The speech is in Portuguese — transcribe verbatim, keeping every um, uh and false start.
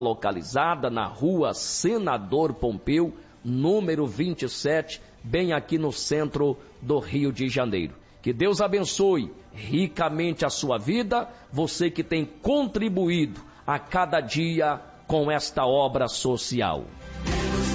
localizada na rua Senador Pompeu, número vinte e sete, bem aqui no centro do Rio de Janeiro. Que Deus abençoe ricamente a sua vida, você que tem contribuído a cada dia com esta obra social.